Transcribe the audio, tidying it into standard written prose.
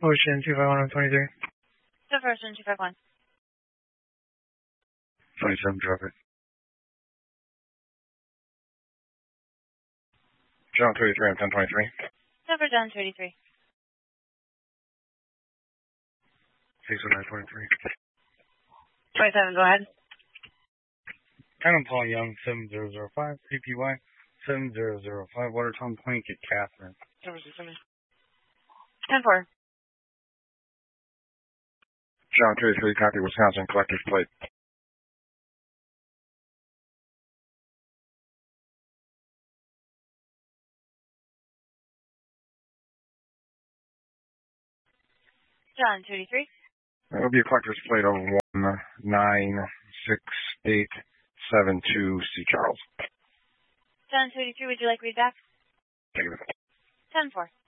Ocean 251-23. So for Ocean 251. 27, drop it. John 33 on 1023. So for John 33. 60923. 27, go ahead. Adam Paul Young 7005. PPY 7005. Watertown Point at Catherine. 10-4. John 33, copy Wisconsin, collector's plate. John 33. That would be a collector's plate of 19672 C. Charles. John 33, would you like read back? Take it. 10-4.